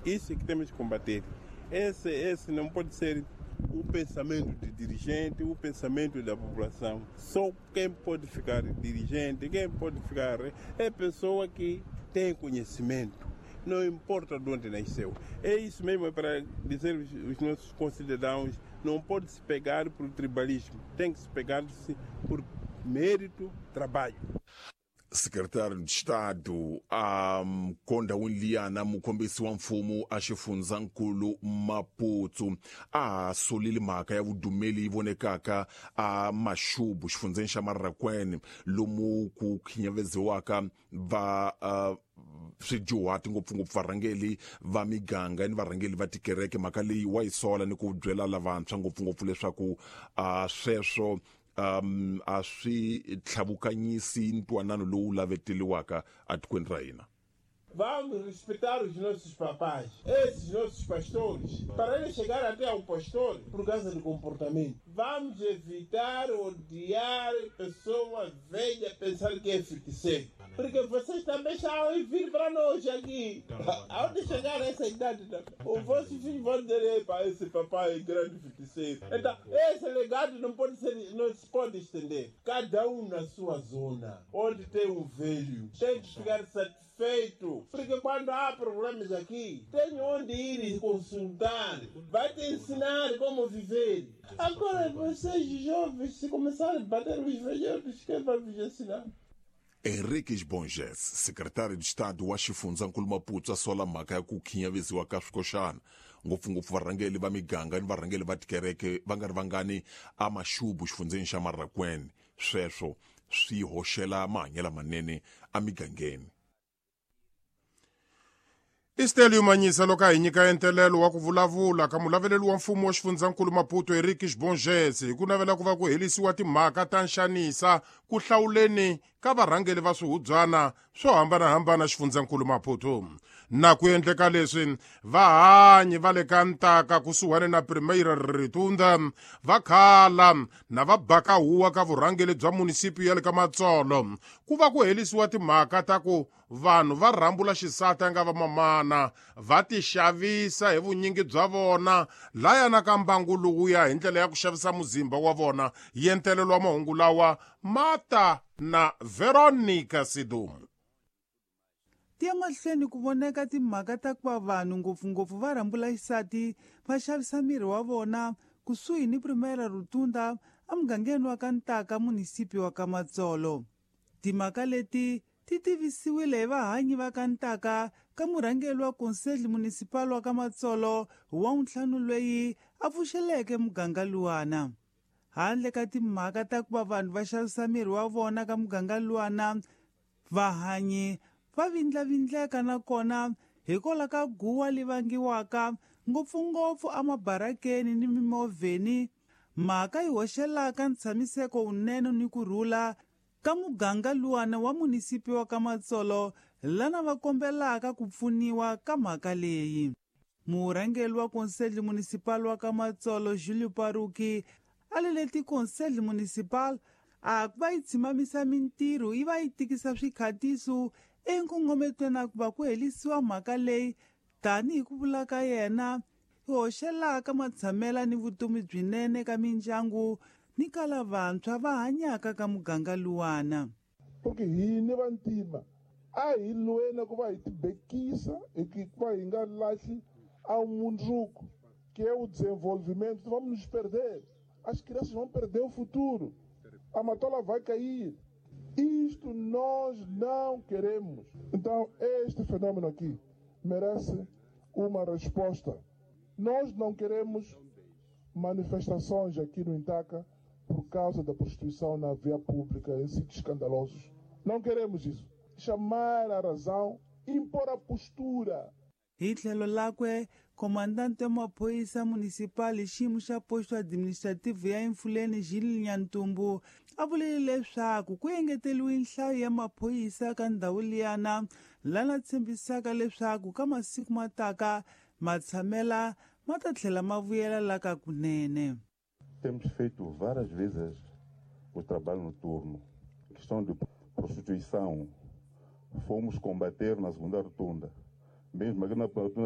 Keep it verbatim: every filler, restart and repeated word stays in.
Isso é que temos que combater. Esse, esse não pode ser o pensamento de dirigente, o pensamento da população. Só quem pode ficar dirigente, quem pode ficar é a pessoa que tem conhecimento. Não importa de onde nasceu. É isso mesmo para dizer aos nossos concidadãos, não pode se pegar por tribalismo, tem que se pegar-se por mérito, trabalho. Secretário de Estado um, Konda Winliana mukombisi wa mfumo a Xifundzakulu Maputo a solile mhaka ya vudumeli yi vonekaka a Maxubu xifundzeni xa Marrakweni lomu ku khinyaveziwaka va uh, swidyuhati ngopfungopfu varhangeli va miganga ni varhangeli va tikereke. Mhaka leyi wa yi sola ni ku byela lavantshwa ngopfungopfu leswaku uh, sweswo um a swi tlhavukanyisi ntwanano lowu laveteliwaka atikweni ra hina. Vamos respeitar os nossos papais, esses nossos pastores, para eles chegar até ao pastor por causa do comportamento. Vamos evitar odiar pessoa velha, pensar que é feiticeiro. Porque vocês também estão a vir para nós aqui. Aonde chegar a essa idade, os vossos filhos vão dizer para esse papai é grande feiticeiro. Então, esse legado não pode ser, não se pode estender. Cada um na sua zona, onde tem um velho, tem que ficar satisfeito. Feito, porque quando há problemas aqui, tem onde ir e consultar, vai te ensinar como viver. Agora vocês jovens, se começarem a bater os velhotes, quem vai vos ensinar? Henrique Bonges, secretário de Estado wa Xifundzakulu Maputo, asola mhaka ya ku khinyaveziwa ka swikoxana ngopfungopfu varhangeli va miganga ni varhangeli va tikereke va nga ri vangani a Maxubu xifundzeni xa Marrakweni. Sweswo swi hoxela mahanyelo manene a migangeni. Isteli umanyisa loko hi nyika entelelo wa ku vulavula ka mulaveleli wa mfumo wa Xifundzakulu Maputo Henrique Bonges hi ku navela ku va ku helisiwa timhaka ta nxanisa ku hlawuleni ka varhangeli va swihubyana swo hambanahambana Xifundzakulu Maputo. Na ku endleka leswi vahanyi va le ka ntaka kusuhani na Primeira Ritunda va khala na va baka huwa ka vurhangeli bya munisipi ya le ka Matsolo ku va ku helisiwa timhaka ta ku vanhu va rhambula xisati a nga va mamana va ti xavisa hi vunyingi bya vona laya na ka mbangu lowuya hi ndlela ya ku xavisa muzimba wa vona. Yentelelo wa mahungu lawa Mata na Veronica Sidum. Tiya mahlweni ku voneka timhaka ta ku va vanhu ngopfungopfu va rhambula xisati va xavisa miri wa vona kusuhi ni Primeira Ritunda a mugangeni wa ka Ntaka munisipi wa ka Matsolo. Timhaka leti ti tivisiwile hi vahanyi va ka Ntaka ka murhangeli wa konseli munisipali wa ka Matsolo wa ntlhanu lweyi a pfuxeleke muganga luwana. Handle ka timhaka ta ku va vanhu va xavisa miri wa vona ka muganga luwana, vahanyi va vindlavindleka na kona hikola ka guwa li vangiwaka ngopfungopfu amabarakeni ni mimovheni, mhaka yi hoxelaka ntshamiseko unene ni kurhula ka muganga luwana wa munisipi wa ka Matsolo lana va kombelaka ku pfuniwa ka mhaka leyi. Murhangeli wa konseli munisipali wa ka Matsolo Julio Paruki a leleti konseli munisipal a ku va yi tshimamisa mintirho yi va yi tikisa swikhatiso enkongometweni a ku va ku helisiwa mhaka leyi tanihi ku vula ka yena yi hoxelaka matshamela ni vutomi byinene ka mindyangu ni ka lavantshwa va hanyaka ka muganga luwana. Porque hini vantima a hi lweni ku va hi tibekisa hi ku va hi nga lahli a mundzuku que é o desenvolvimento. Vamos nos perder, as crianças vão perder o futuro, a Matola vai cair. Isto nós não queremos. Então este fenômeno aqui merece uma resposta. Nós não queremos manifestações aqui no Ntaka por causa da prostituição na via pública em sítios escandalosos. Não queremos isso. Chamar a razão, impor a postura. Hi tlhelo lakwe komandante wa maphoyisa munisipali xiyimo xa posto administrativo ya Imfuleni Gilles Nyantumbu a vulele leswaku ku engeteliwe nhlayo ya maphoyisa ka ndhawu liyana lana tshembisaka leswaku ka masiku mataka matshamela ma ta tlhela ma vuyela la ka kunene. Temos feito várias vezes o trabalho noturno. Questão de prostituição, fomos combater na segunda rotunda. Mesmo aqui na